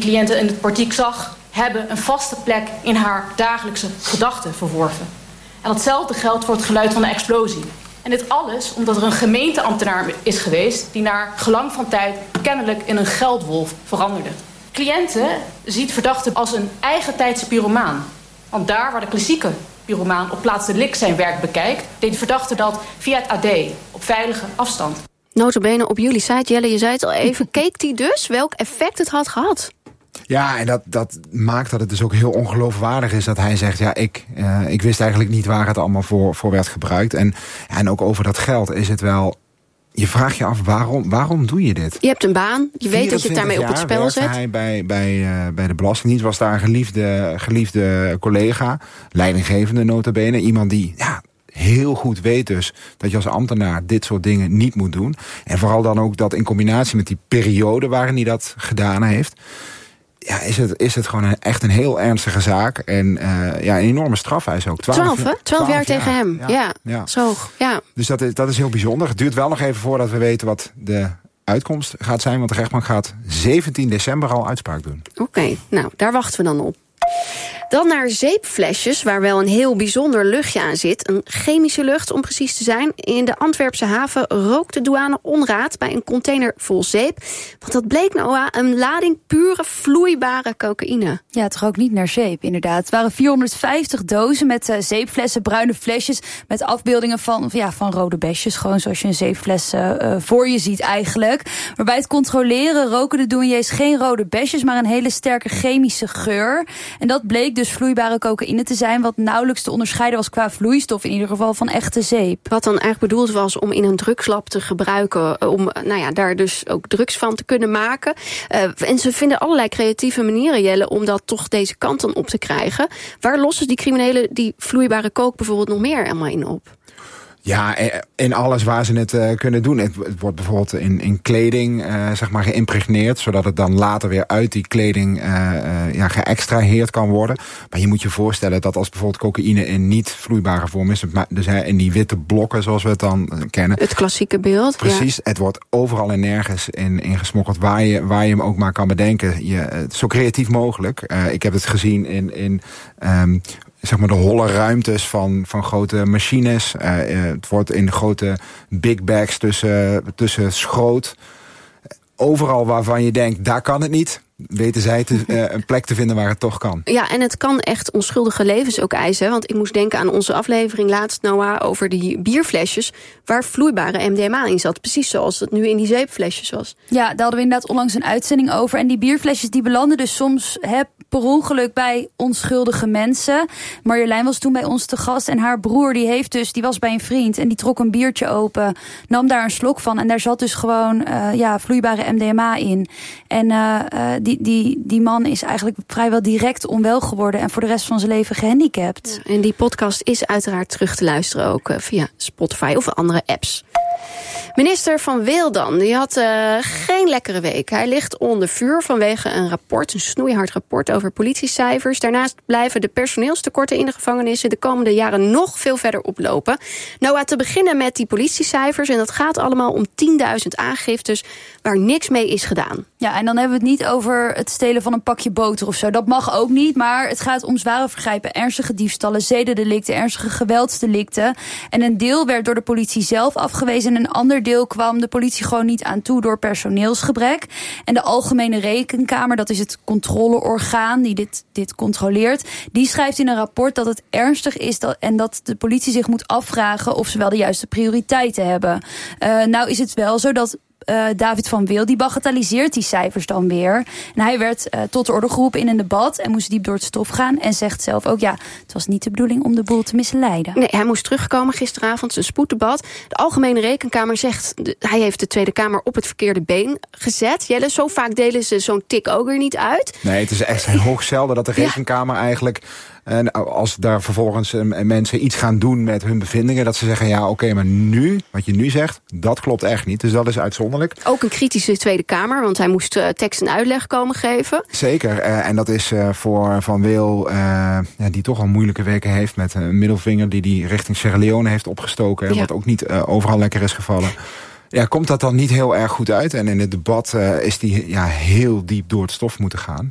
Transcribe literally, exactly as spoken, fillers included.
cliënten in het portiek zag, hebben een vaste plek in haar dagelijkse gedachten verworven. En datzelfde geldt voor het geluid van de explosie. En dit alles omdat er een gemeenteambtenaar is geweest die naar gelang van tijd kennelijk in een geldwolf veranderde. Cliënten ziet verdachte als een eigentijdse pyromaan. Want daar waar de klassieke pyromaan op plaats delict zijn werk bekijkt, deed de verdachte dat via het A D, op veilige afstand. Nota bene op jullie site, Jelle, je zei het al even. Keek die dus welk effect het had gehad? Ja, en dat, dat maakt dat het dus ook heel ongeloofwaardig is dat hij zegt, ja, ik, uh, ik wist eigenlijk niet waar het allemaal voor, voor werd gebruikt. En, en ook over dat geld is het wel, je vraagt je af, waarom, waarom doe je dit? Je hebt een baan, je weet dat je het daarmee op het spel zet. Hij bij, bij, uh, bij de Belastingdienst was daar een geliefde, geliefde collega, leidinggevende nota bene, iemand die, ja, heel goed weet dus dat je als ambtenaar dit soort dingen niet moet doen. En vooral dan ook dat in combinatie met die periode waarin hij dat gedaan heeft, ja, is het, is het gewoon een, echt een heel ernstige zaak. En uh, ja, een enorme strafeis ook. Twaalf, twaalf, hè? Twaalf, twaalf jaar, jaar tegen hem. Ja, ja, ja. Zo, ja. Dus dat is, dat is heel bijzonder. Het duurt wel nog even voordat we weten wat de uitkomst gaat zijn. Want de rechtbank gaat zeventien december al uitspraak doen. Oké, okay, nou, daar wachten we dan op. Dan naar zeepflesjes, waar wel een heel bijzonder luchtje aan zit. Een chemische lucht, om precies te zijn. In de Antwerpse haven rookt de douane onraad bij een container vol zeep. Want dat bleek, Noah, een lading pure vloeibare cocaïne. Ja, het rook niet naar zeep, inderdaad. Het waren vierhonderdvijftig dozen met uh, zeepflessen, bruine flesjes, met afbeeldingen van, ja, van rode besjes. Gewoon zoals je een zeepfles uh, voor je ziet eigenlijk. Maar bij het controleren roken de douaniers geen rode besjes, maar een hele sterke chemische geur. En dat bleek dus vloeibare cocaïne te zijn, wat nauwelijks te onderscheiden was qua vloeistof, in ieder geval van echte zeep. Wat dan eigenlijk bedoeld was om in een drugslab te gebruiken, om nou ja, daar dus ook drugs van te kunnen maken. Uh, en ze vinden allerlei creatieve manieren, Jelle, om dat toch deze kant dan op te krijgen. Waar lossen die criminelen die vloeibare coke bijvoorbeeld nog meer allemaal in op? Ja, in alles waar ze het uh, kunnen doen. Het, het wordt bijvoorbeeld in, in kleding uh, zeg maar geïmpregneerd, zodat het dan later weer uit die kleding uh, uh, ja, geëxtraheerd kan worden. Maar je moet je voorstellen dat als bijvoorbeeld cocaïne in niet vloeibare vorm is, dus uh, in die witte blokken zoals we het dan uh, kennen. Het klassieke beeld. Precies, ja. Het wordt overal en nergens in, in gesmokkeld, waar je, waar je hem ook maar kan bedenken. Je, uh, zo creatief mogelijk. Uh, ik heb het gezien in... in um, zeg maar de holle ruimtes van, van grote machines. Uh, het wordt in grote big bags tussen, tussen schroot. Overal waarvan je denkt, daar kan het niet, weten zij te, uh, een plek te vinden waar het toch kan. Ja, en het kan echt onschuldige levens ook eisen. Want ik moest denken aan onze aflevering laatst, Noah, over die bierflesjes waar vloeibare M D M A in zat. Precies zoals het nu in die zeepflesjes was. Ja, daar hadden we inderdaad onlangs een uitzending over. En die bierflesjes die belanden dus soms he, per ongeluk bij onschuldige mensen. Marjolein was toen bij ons te gast. En haar broer die heeft dus, die was bij een vriend. En die trok een biertje open, nam daar een slok van. En daar zat dus gewoon uh, ja, vloeibare M D M A in. En uh, uh, die, die, die man is eigenlijk vrijwel direct onwel geworden. En voor de rest van zijn leven gehandicapt. Ja, en die podcast is uiteraard terug te luisteren ook uh, via Spotify of andere apps. Minister Van Wil dan, die had uh, geen lekkere week. Hij ligt onder vuur vanwege een rapport, een snoeihard rapport over politiecijfers. Daarnaast blijven de personeelstekorten in de gevangenissen de komende jaren nog veel verder oplopen. Nou, te beginnen met die politiecijfers. En dat gaat allemaal om tienduizend aangiftes waar niks mee is gedaan. Ja, en dan hebben we het niet over het stelen van een pakje boter of zo. Dat mag ook niet, maar het gaat om zware vergrijpen, ernstige diefstallen, zedendelicten, ernstige geweldsdelicten. En een deel werd door de politie zelf afgewezen en een ander deel kwam de politie gewoon niet aan toe door personeelsgebrek. En de Algemene Rekenkamer, dat is het controleorgaan die dit, dit controleert, die schrijft in een rapport dat het ernstig is dat, en dat de politie zich moet afvragen of ze wel de juiste prioriteiten hebben. Uh, nou is het wel zo dat Uh, David van Wil, die bagatelliseert die cijfers dan weer. En hij werd uh, tot de orde geroepen in een debat en moest diep door het stof gaan en zegt zelf ook, ja, het was niet de bedoeling om de boel te misleiden. Nee, hij moest terugkomen gisteravond, een spoeddebat. De Algemene Rekenkamer zegt, de, hij heeft de Tweede Kamer op het verkeerde been gezet. Jelle, zo vaak delen ze zo'n tik ook er niet uit. Nee, het is echt hoog zelden dat de Rekenkamer ja. eigenlijk, en als daar vervolgens uh, mensen iets gaan doen met hun bevindingen, dat ze zeggen, ja, oké, okay, maar nu, wat je nu zegt, dat klopt echt niet. Dus dat is uitzonderlijk. Ook een kritische Tweede Kamer, want hij moest uh, tekst en uitleg komen geven. Zeker, uh, en dat is uh, voor Van Wil, uh, ja, die toch al moeilijke weken heeft met een middelvinger die die richting Sierra Leone heeft opgestoken, ja. Wat ook niet uh, overal lekker is gevallen. Ja, komt dat dan niet heel erg goed uit? En in het debat uh, is die ja, heel diep door het stof moeten gaan.